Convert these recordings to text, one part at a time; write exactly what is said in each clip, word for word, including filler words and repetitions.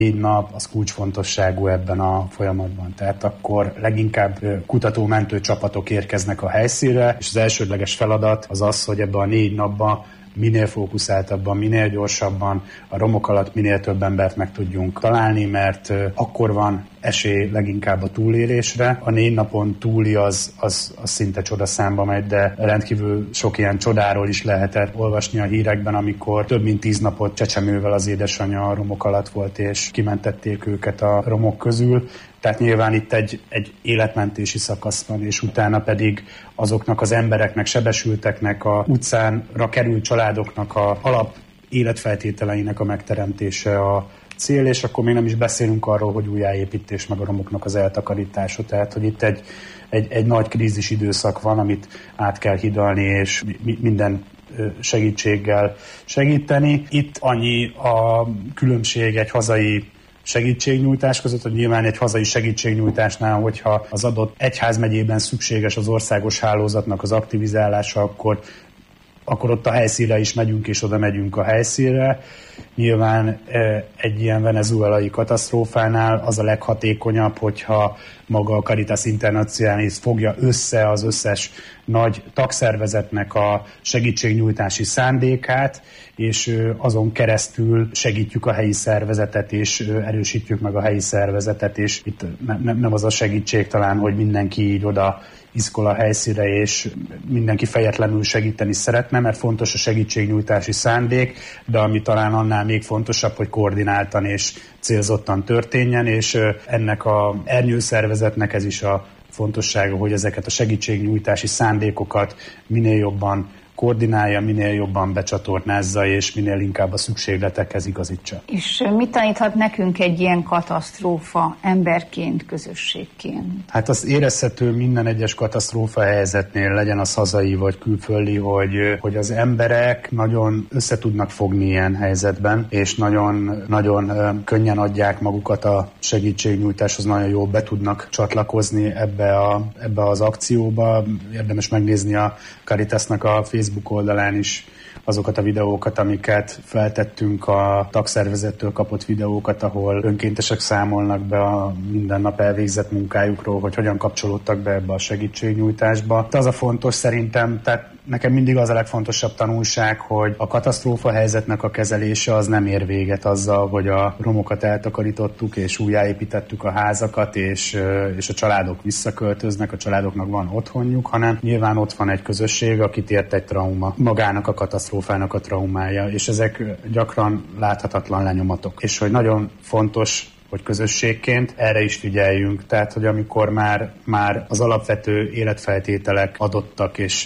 négy nap az kulcsfontosságú ebben a folyamatban. Tehát akkor leginkább kutató-mentő csapatok érkeznek a helyszínre, és az elsődleges feladat az az, hogy ebben a négy napban minél fókuszáltabban, minél gyorsabban, a romok alatt minél több embert meg tudjunk találni, mert akkor van esély leginkább a túlélésre. A négy napon túli az, az, az szinte csodaszámba megy, de rendkívül sok ilyen csodáról is lehetett olvasni a hírekben, amikor több mint tíz napot csecsemővel az édesanyja a romok alatt volt, és kimentették őket a romok közül. Tehát nyilván itt egy, egy életmentési szakasz van, és utána pedig azoknak az embereknek, sebesülteknek, a utcánra került családoknak a alap életfeltételeinek a megteremtése a cél, és akkor még nem is beszélünk arról, hogy újjáépítés meg a romoknak az eltakarítása. Tehát, hogy itt egy, egy, egy nagy krízis időszak van, amit át kell hidalni, és mi, minden segítséggel segíteni. Itt annyi a különbség egy hazai segítségnyújtás között, hogy nyilván egy hazai segítségnyújtásnál, hogyha az adott egyházmegyében szükséges az országos hálózatnak az aktivizálása, akkor, akkor ott a helyszínre is megyünk, és oda megyünk a helyszínre. Nyilván egy ilyen venezuelai katasztrófánál az a leghatékonyabb, hogyha maga a Caritas Internationalis fogja össze az összes nagy tagszervezetnek a segítségnyújtási szándékát, és azon keresztül segítjük a helyi szervezetet, és erősítjük meg a helyi szervezetet, és itt nem az a segítség talán, hogy mindenki így oda iszkol a helyszínre, és mindenki fejetlenül segíteni szeretne, mert fontos a segítségnyújtási szándék, de ami talán annál még fontosabb, hogy koordináltan és célzottan történjen, és ennek a ernyőszervezetnek ez is a fontossága, hogy ezeket a segítségnyújtási szándékokat minél jobban koordinálja, minél jobban becsatornázza, és minél inkább a szükségletekhez igazítsa. És mit taníthat nekünk egy ilyen katasztrófa emberként, közösségként? Hát az érezhető minden egyes katasztrófa helyzetnél, legyen az hazai vagy külföldi, hogy, hogy az emberek nagyon össze tudnak fogni ilyen helyzetben, és nagyon, nagyon könnyen adják magukat a segítségnyújtáshoz, nagyon jól be tudnak csatlakozni ebbe, a, ebbe az akcióba. Érdemes megnézni a Caritasnak a Facebook oldalán is azokat a videókat, amiket feltettünk, a tagszervezettől kapott videókat, ahol önkéntesek számolnak be a minden nap elvégzett munkájukról, hogy hogyan kapcsolódtak be ebbe a segítségnyújtásba. Az a fontos szerintem, tehát nekem mindig az a legfontosabb tanulság, hogy a katasztrófa helyzetnek a kezelése az nem ér véget azzal, hogy a romokat eltakarítottuk, és újjáépítettük a házakat, és, és a családok visszaköltöznek, a családoknak van otthonjuk, hanem nyilván ott van egy közösség, akit ért egy trauma, magának a katasztrófának a traumája, és ezek gyakran láthatatlan lenyomatok. És hogy nagyon fontos, hogy közösségként erre is figyeljünk. Tehát, hogy amikor már, már az alapvető életfeltételek adottak, és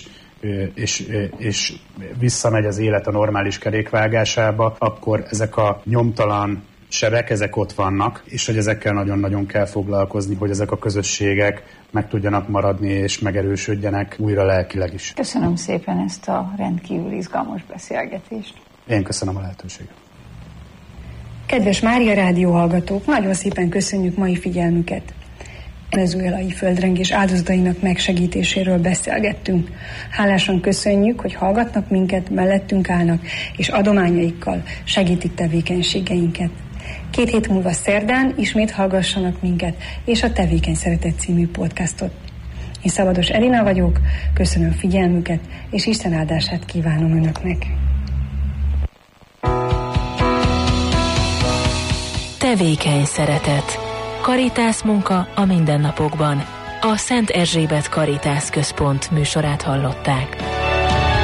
És, és visszamegy az élet a normális kerékvágásába, akkor ezek a nyomtalan sebek, ezek ott vannak, és hogy ezekkel nagyon-nagyon kell foglalkozni, hogy ezek a közösségek meg tudjanak maradni, és megerősödjenek újra lelkileg is. Köszönöm szépen ezt a rendkívül izgalmas beszélgetést. Én köszönöm a lehetőséget. Kedves Mária Rádió hallgatók, nagyon szépen köszönjük mai figyelmüket. Venezuelai földrengés áldozatainak megsegítéséről beszélgettünk. Hálásan köszönjük, hogy hallgatnak minket, mellettünk állnak, és adományaikkal segítik tevékenységeinket. Két hét múlva szerdán ismét hallgassanak minket, és a Tevékeny Szeretet című podcastot. Én Szabados Erina vagyok, köszönöm figyelmüket, és Isten áldását kívánom önöknek. Tevékeny Szeretet. Caritas munka a mindennapokban. A Szent Erzsébet Caritas Központ műsorát hallották.